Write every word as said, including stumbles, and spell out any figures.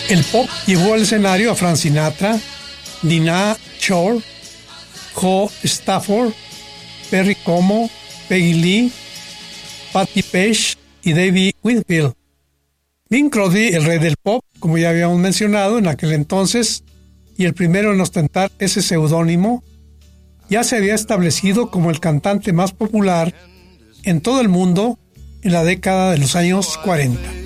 El pop llevó al escenario a Frank Sinatra, Dinah Shore, Joe Stafford, Perry Como, Peggy Lee, Patti Page y David Winfield. Bing Crosby, el rey del pop, como ya habíamos mencionado en aquel entonces, y el primero en ostentar ese seudónimo, ya se había establecido como el cantante más popular en todo el mundo en la década de los años cuarenta.